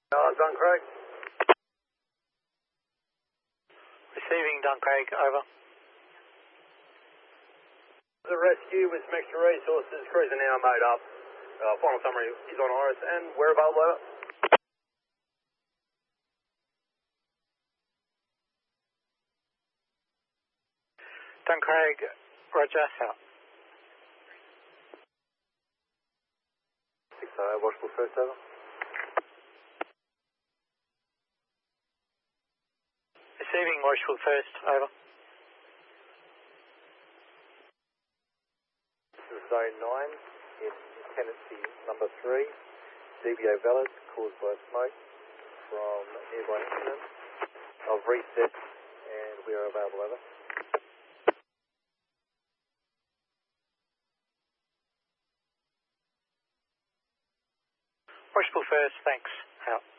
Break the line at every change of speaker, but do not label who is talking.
Duncraig.
Receiving Duncraig, over.
The rescue with some extra resources, cruising now, made up. Final summary is on Iris, and we're available, over.
Duncraig, roger, out.
6 watchful first, over.
Receiving watchful first, over.
This is zone 9 in tenancy number 3. DBA valid, caused by smoke from nearby incident. I've reset and we are available, over.
Watchful first, thanks, out.